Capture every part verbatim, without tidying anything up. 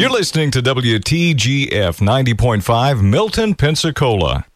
You're listening to W T G F ninety point five, Milton, Pensacola.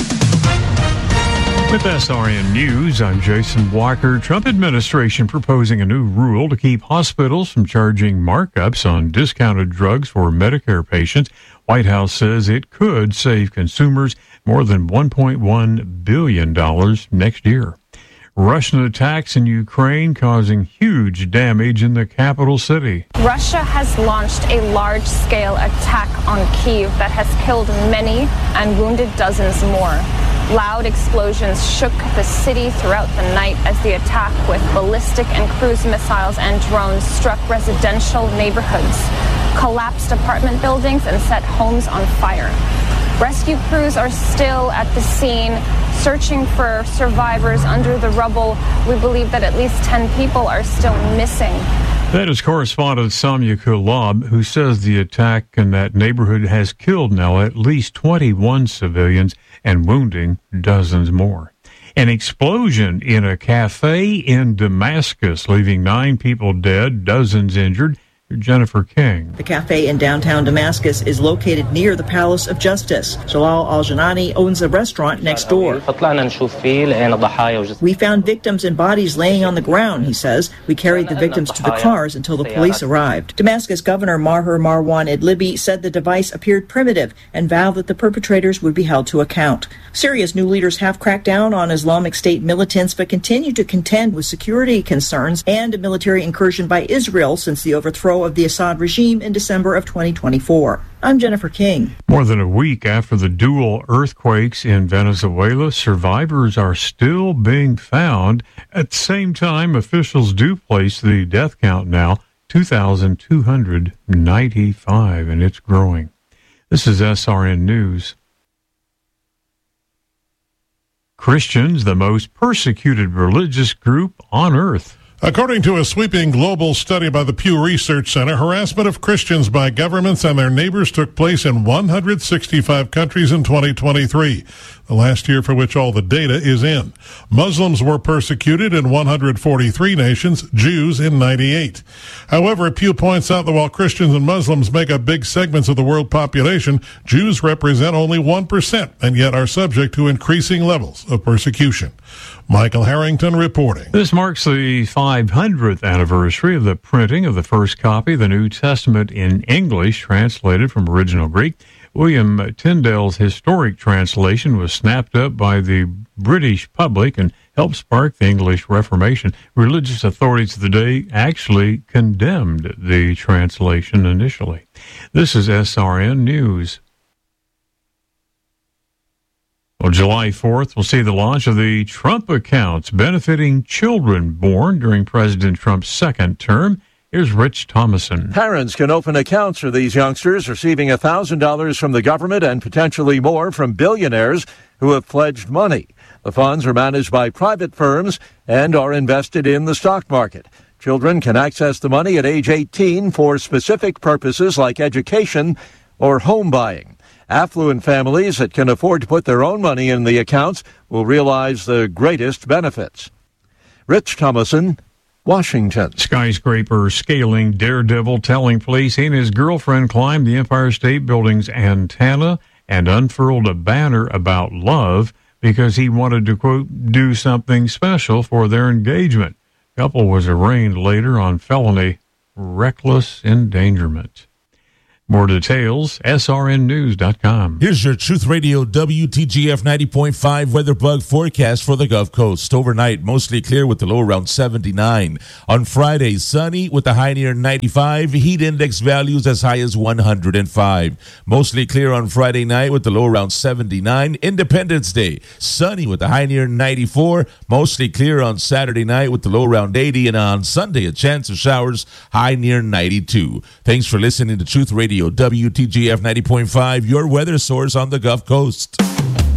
With S R N News, I'm Jason Walker. Trump administration proposing a new rule to keep hospitals from charging markups on discounted drugs for Medicare patients. White House says it could save consumers more than one point one billion dollars next year. Russian attacks in Ukraine causing huge damage in the capital city. Russia has launched a large-scale attack on Kyiv that has killed many and wounded dozens more. Loud explosions shook the city throughout the night as the attack with ballistic and cruise missiles and drones struck residential neighborhoods, collapsed apartment buildings, and set homes on fire. Rescue crews are still at the scene, searching for survivors under the rubble. We believe that at least ten people are still missing. That is correspondent Samia Kulab, who says the attack in that neighborhood has killed now at least twenty-one civilians and wounding dozens more. An explosion in a cafe in Damascus, leaving nine people dead, dozens injured. Jennifer King. The cafe in downtown Damascus is located near the Palace of Justice. Jalal Al-Janani owns a restaurant next door. We found victims and bodies laying on the ground, he says. We carried the victims to the cars until the police arrived. Damascus Governor Maher Marwan Edlibi said the device appeared primitive and vowed that the perpetrators would be held to account. Syria's new leaders have cracked down on Islamic State militants but continue to contend with security concerns and a military incursion by Israel since the overthrow of the Assad regime in December of twenty twenty-four. I'm Jennifer King. More than a week after the dual earthquakes in Venezuela, survivors are still being found. At the same time, officials do place the death count now, two thousand two hundred ninety-five, and it's growing. This is S R N News. Christians, the most persecuted religious group on earth. According to a sweeping global study by the Pew Research Center, harassment of Christians by governments and their neighbors took place in one hundred sixty-five countries in twenty twenty-three, the last year for which all the data is in. Muslims were persecuted in one hundred forty-three nations, Jews in ninety-eight. However, Pew points out that while Christians and Muslims make up big segments of the world population, Jews represent only one percent and yet are subject to increasing levels of persecution. Michael Harrington reporting. This marks the five hundredth anniversary of the printing of the first copy of the New Testament in English, translated from original Greek. William Tyndale's historic translation was snapped up by the British public and helped spark the English Reformation. Religious authorities of the day actually condemned the translation initially. This is S R N News. Well, July fourth will see the launch of the Trump accounts benefiting children born during President Trump's second term. Here's Rich Thomason. Parents can open accounts for these youngsters, receiving one thousand dollars from the government and potentially more from billionaires who have pledged money. The funds are managed by private firms and are invested in the stock market. Children can access the money at age eighteen for specific purposes like education or home buying. Affluent families that can afford to put their own money in the accounts will realize the greatest benefits. Rich Thomason, Washington. Skyscraper scaling daredevil telling police he and his girlfriend climbed the Empire State Building's antenna and unfurled a banner about love because he wanted to, quote, do something special for their engagement. The couple was arraigned later on felony reckless endangerment. More details, S R N news dot com. Here's your Truth Radio W T G F ninety point five weather bug forecast for the Gulf Coast. Overnight, mostly clear with the low around seventy-nine. On Friday, sunny with the high near ninety-five. Heat index values as high as one hundred five. Mostly clear on Friday night with the low around seventy-nine. Independence Day, sunny with the high near ninety-four. Mostly clear on Saturday night with the low around eighty. And on Sunday, a chance of showers, high near ninety-two. Thanks for listening to Truth Radio W T G F ninety point five, your weather source on the Gulf Coast.